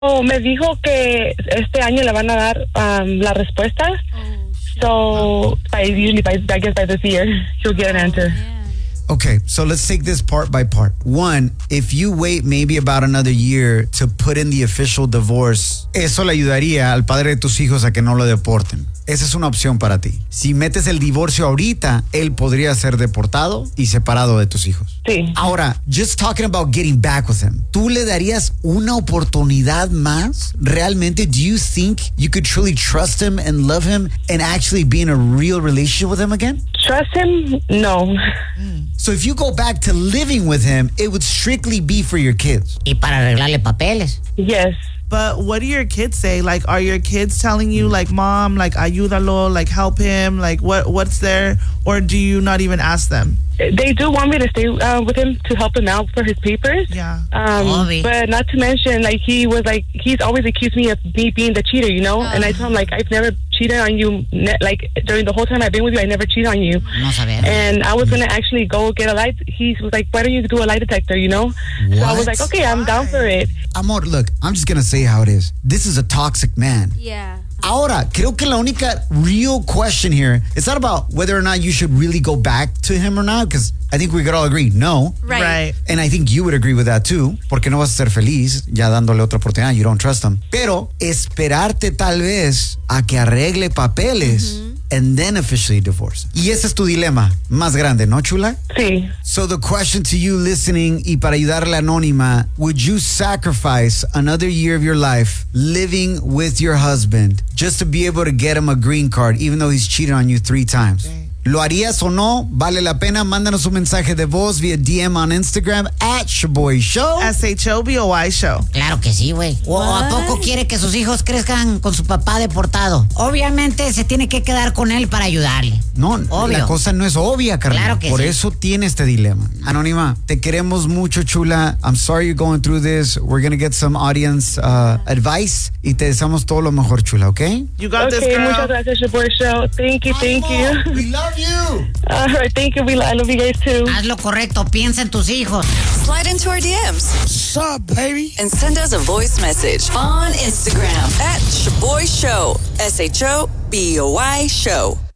Me dijo que este año le van a dar la respuesta. So, I guess by this year, she'll get an answer. Man. Okay, so let's take this part by part. One, if you wait maybe about another year to put in the official divorce, eso le ayudaría al padre de tus hijos a que no lo deporten. Esa es una opción para ti. Si metes el divorcio ahorita, él podría ser deportado y separado de tus hijos. Sí. Ahora, just talking about getting back with him, ¿tú le darías una oportunidad más? Realmente, do you think you could truly trust him and love him and actually be in a real relationship with him again? Trust him? No. So if you go back to living with him, it would strictly be for your kids. Y para arreglarle papeles. Yes. But what do your kids say? Like, are your kids telling you, like, Mom, like, ayúdalo, like, help him? Like, what's there? Or do you not even ask them? They do want me to stay with him to help him out for his papers. Yeah. But not to mention, like, he's always accused me of me being the cheater, you know? And I told him, like, I've never cheated on you. Like, during the whole time I've been with you, I never cheated on you. No sabemos. And I was going to actually go get a lie. He was like, why don't you do a lie detector, you know? So I was like, okay, I'm down for it. Amor, look, I'm just going to say how it is. This is a toxic man. Yeah. Ahora, creo que la única real question here, it's not about whether or not you should really go back to him or not, because I think we could all agree, no. Right. And I think you would agree with that too, porque no vas a ser feliz ya dándole otra oportunidad, you don't trust him. Pero esperarte tal vez a que arregle papeles and then officially divorce. Y ese es tu dilema más grande, ¿no, chula? Sí. So the question to you listening y para ayudarle anónima, would you sacrifice another year of your life living with your husband just to be able to get him a green card even though he's cheated on you 3 times? ¿Lo harías o no? ¿Vale la pena? Mándanos un mensaje de voz vía DM on Instagram @Shaboy Show. SHOBOY Show. Claro que sí, güey. ¿O a poco quiere que sus hijos crezcan con su papá deportado? Obviamente se tiene que quedar con él para ayudarle. No, Obvio. la cosa no es obvia, Carla. Claro que Por sí. eso tiene este dilema. Anónima, te queremos mucho, chula. I'm sorry you're going through this. We're going to get some audience advice y te deseamos todo lo mejor, chula, ¿ok? You got this, Okay, girl. muchas gracias, your boy show. Thank you. We love you. All right, thank you. I love you guys too. Haz lo correcto, piensa en tus hijos. Slide into our DMs What's up, baby? and send us a voice message on Instagram @Shaboy Show. SHOBOY Show.